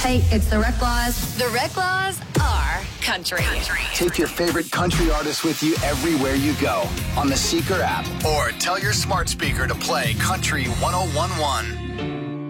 Hey, it's the Rec Laws. The Rec Laws are country. Take your favorite country artist with you everywhere you go on the Seeker app. Or tell your smart speaker to play Country 1011.